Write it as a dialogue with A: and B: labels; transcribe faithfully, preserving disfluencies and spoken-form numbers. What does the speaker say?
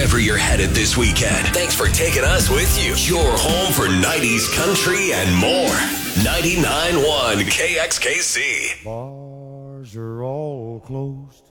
A: wherever you're headed this weekend. Thanks for taking us with you. Your home for nineties country and more. ninety-nine point one K X K C.
B: Bars are all closed.